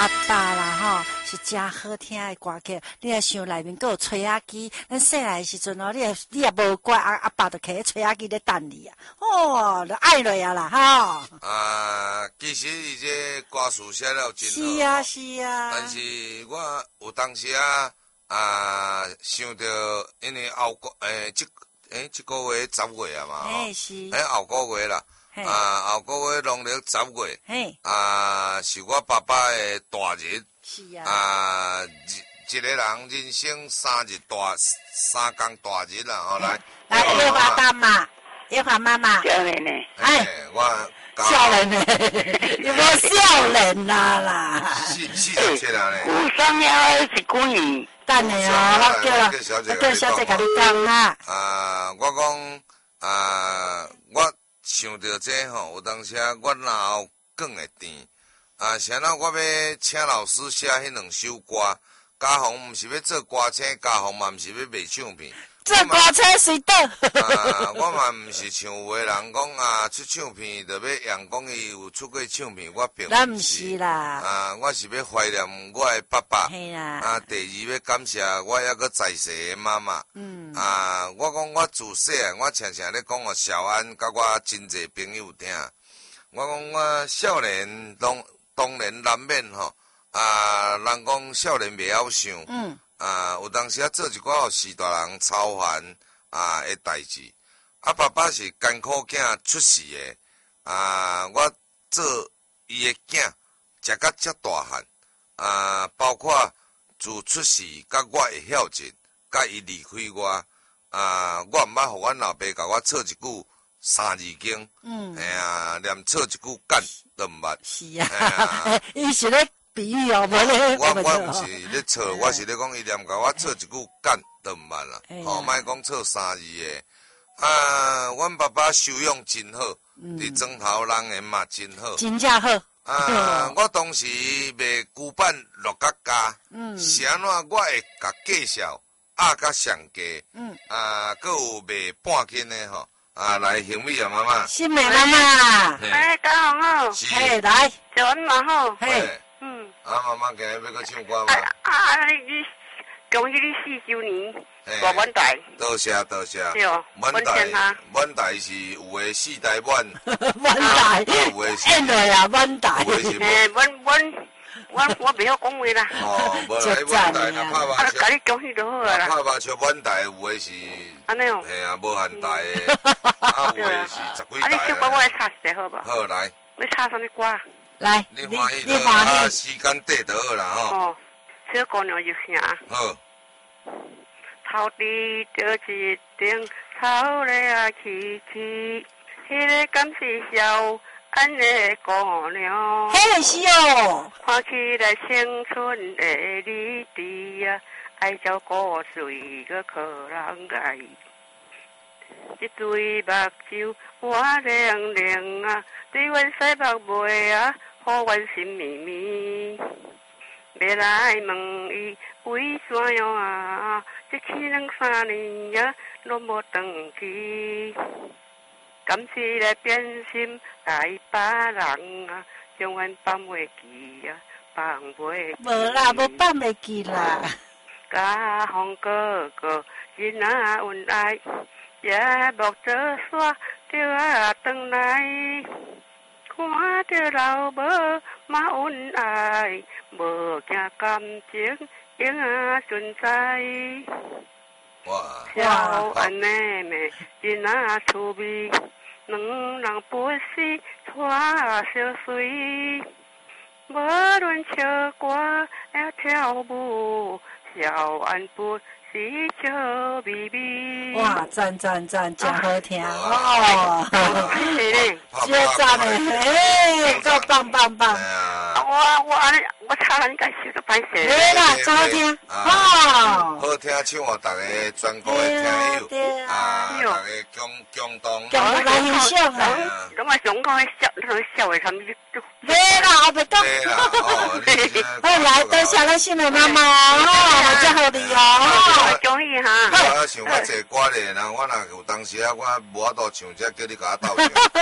阿爸啦吼，是真好听的歌曲。你若想内面佫有吹仔机，咱细汉的时阵哦，你也无乖，阿爸就摕吹仔机咧等你啊。哦，就爱落啊啦吼。 其实伊这歌词写了真好。 是啊是啊。 但是我有当时想到，因为这个月10月啊嘛， 是。 后个月啦。后个月农历10月，是我爸爸的大日。 是啊。 一个人人生三工大日啦，吼来。 来，约华爸妈，约华妈妈。 少年呢？ 我少年呢？有无少年啦 47啊咧。 有生了是几年？ 等下哦，我叫小姐甲你讲啦。 我讲我。想到这吼，有当时我脑梗会甜。谁那我要请老师写迄2首歌，家宏毋是要做歌星，家宏嘛毋是要卖唱片。 做歌星随倒。 我嘛毋是像有的人讲出唱片就要扬讲伊有出过唱片，我并咱毋是啦。 我是要怀念我的爸爸。 嘿啦。 第二要感谢我还阁在世的妈妈。我讲我自细我常常咧讲小安甲我真侪朋友听。我讲我少年当然难免吼。人讲少年袂晓想。有当时做一寡互时大人操烦的代志。爸爸是艰苦囝出世的。我做伊的囝，食甲遮大汉。包括自出世甲我会晓劲，甲伊离开我。我毋捌互阮老爸甲我错一句三字经。连错一句干都毋捌。 是啊。伊是咧。比喻哦，无咧。 我毋是咧错，我是咧讲伊连甲我错一句干都毋捌啦。莫讲错三字的。阮爸爸修养真好，伫庄头人缘嘛真好。 真正好。 我当时卖旧版乐角家，是安怎我会甲介绍甲上价。佫有卖半斤的吼。来，幸美啊妈妈。 新美妈妈。 家宏好。 嘿，来。 小恩嘛好。 嘿。 妈妈今日要搁唱歌吗？ 你恭喜你4周年，大满台。 多谢。 对哦， 满台是有诶4台满。 满台。 有诶是。 现在啊，满台。 我袂晓讲话啦。 无来满台，若拍麻甲你恭喜就好啊啦。 拍麻将满台有诶是。 安尼哦。 嘿无限台诶。有诶是10几台。 你唱歌我来插一下好吧？ 好来。 要插啥物歌？ 来， 你欢喜，时间短就好啦吼。 小姑娘入声。 好。 草地着一顶草咧起，迄个敢是小安的姑娘？ 迄个是哦。 看起来青春的日子啊，爱照古水个可人爱。一对目睭我亮亮啊，对阮洗目眉啊。好阮心绵绵，要来问伊为怎样啊？这去2、3年呀，拢无转去。敢是来变心来把人啊，将阮放袂记啊，放袂记。 无啦，无放袂记啦。 家宏哥哥真恩爱，夜幕做煞着转来。看着老母嘛恩爱，无惊感情永存在。小安妹妹真趣味，两人不是带相随。无论唱歌也跳舞，小安不是笑眯眯。 哇，赞，真好听哦！ 谢谢你， 谢赞嘞，嘿，够棒！ 我差人家写都歹势。 对啦，真好听， 好听唱互大家全国的听友，大家共同来欣赏啊！ 咁啊，上讲笑的他们就。 对啦，后袂当。 对啦， 来，多谢咱新的妈妈哦，我祝福你哦。 恭喜哈！ 我想较济歌咧，然后我若有当时啊，我无法度唱，才叫你甲我斗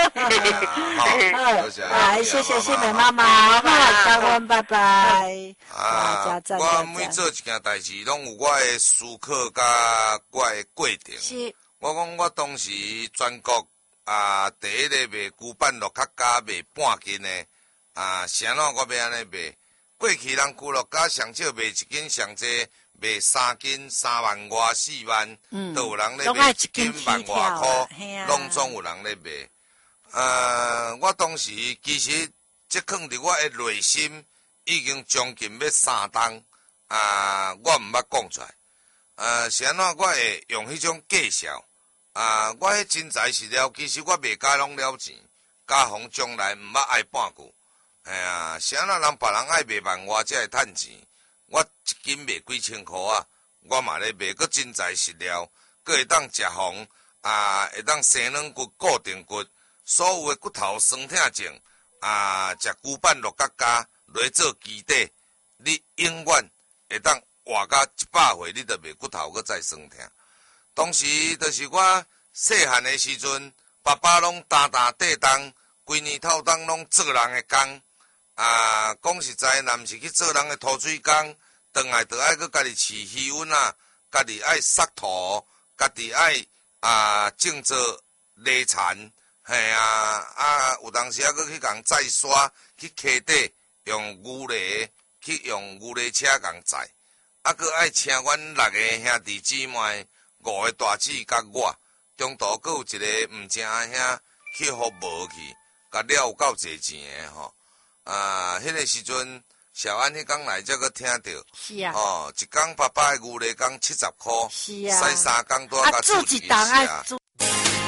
唱。多谢。 来，谢谢新的妈妈，哈，感恩，拜拜。 我每做一件代志，拢有我的思考甲我的过程。 是。 我讲我当时全国第一个卖旧板乐客家卖半斤的啥怎我要安尼卖？过去人旧乐家上少卖一斤，上济卖3斤3万外4万，都有人咧卖1斤1万外块，拢总有人咧卖。我当时其实即放伫我的内心已经将近要3档，我毋捌讲出来。啥怎我会用迄种计数？我迄真财是了，其实我卖家拢了钱，家风将来毋捌爱半句。啥怎人别人爱卖万外才会趁钱？我一斤卖几千箍啊，我嘛咧卖，佫真财是了，佫会当食红，会当生软骨、固定骨，所有的骨头酸痛症，食旧板乐角家来做基底，你永远会当活到100岁，你都袂骨头佫再酸痛。当时就是我细汉的时阵，爸爸拢担地当，规年透当拢做人的工。讲实在，若毋是去做人的土水工，转来就爱佫家己饲鱼温家己爱撒土，家己爱种做犁田，有当时佫去共载沙去溪底，用牛犁去用牛犁车共载，佫爱请阮6个兄弟姊妹。5个大姊甲我，中途佫有一个毋正兄去服务去，甲了有够侪钱的吼。迄个时阵，小安迄天来才佫听到。 是啊。 一工爸爸的牛犁工70箍。 是啊。 使3工拄啊甲厝一下。